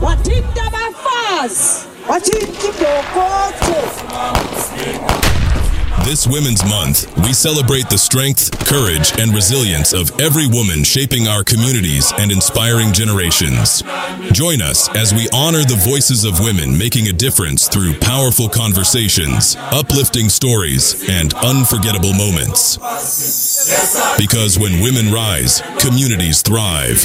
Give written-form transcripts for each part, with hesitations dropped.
This Women's Month, we celebrate the strength, courage, and resilience of every woman shaping our communities and inspiring generations. Join us as we honor the voices of women making a difference through powerful conversations, uplifting stories, and unforgettable moments. Because when women rise, communities thrive.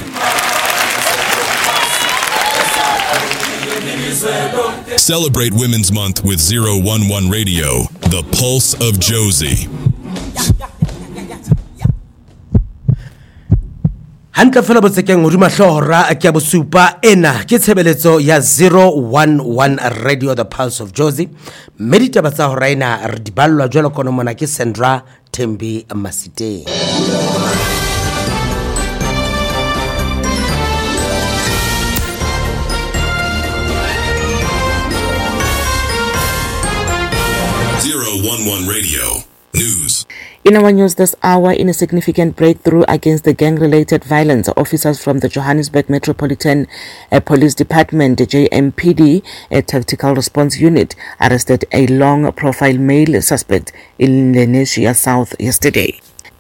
Celebrate Women's Month with 011 Radio, the pulse of Jozi. Hantle fela botsekeng hodima hlohora ke a bosupa ena ke tshebeletso ya 011 Radio, the pulse of Jozi. Meditaba tsa hora ena re diballwa jwalo kono mona ke Sandra Thembi Masiteng. One Radio News. In our news this hour, in a significant breakthrough against the gang-related violence, officers from the Johannesburg Metropolitan Police Department, JMPD, a tactical response unit, arrested a long-profile male suspect in Lenasia South yesterday.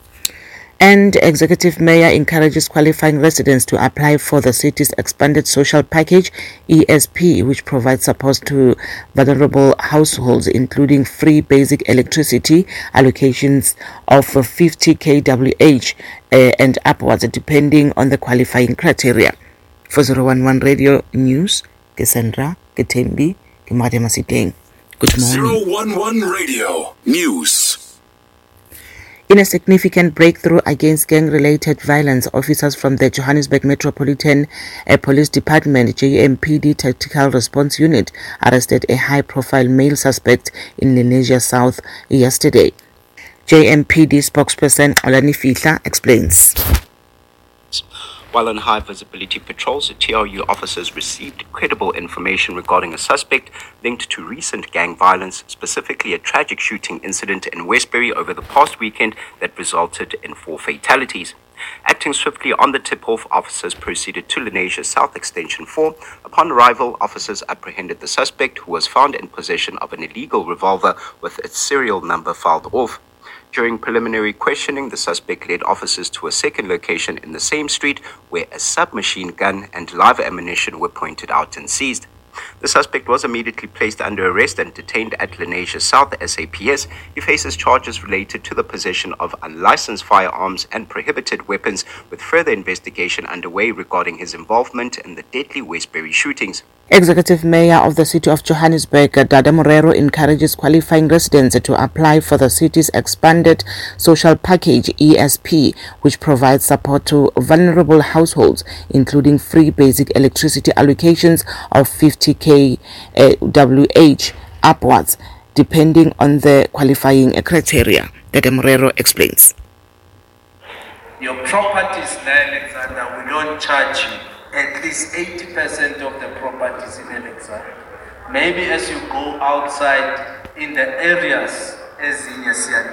And Executive Mayor encourages qualifying residents to apply for the city's expanded social package, ESP, which provides support to vulnerable households, including free basic electricity allocations of 50 kWh and upwards, depending on the qualifying criteria. For 011 Radio News, Cassandra Ketembi, Kimade Masiteng. Good morning. 011 Radio News. In a significant breakthrough against gang-related violence, officers from the Johannesburg Metropolitan Police Department, JMPD Tactical Response Unit, arrested a high-profile male suspect in Lenasia South yesterday. JMPD spokesperson Olani Fihla explains. While on high-visibility patrols, the TRU officers received credible information regarding a suspect linked to recent gang violence, specifically a tragic shooting incident in Westbury over the past weekend that resulted in 4 fatalities. Acting swiftly on the tip-off, officers proceeded to Lenasia South Extension 4. Upon arrival, officers apprehended the suspect, who was found in possession of an illegal revolver with its serial number filed off. During preliminary questioning, the suspect led officers to a second location in the same street where a submachine gun and live ammunition were pointed out and seized. The suspect was immediately placed under arrest and detained at Lenasia South SAPS. He faces charges related to the possession of unlicensed firearms and prohibited weapons, with further investigation underway regarding his involvement in the deadly Westbury shootings. Executive Mayor of the City of Johannesburg, Dada Morero, encourages qualifying residents to apply for the city's expanded social package, ESP, which provides support to vulnerable households, including free basic electricity allocations of 50 kWh upwards, depending on the qualifying criteria. Dada Morero explains. Your properties there, Alexander, we don't charge you. At least 80% of the properties in Alexander. Maybe as you go outside in the areas, as in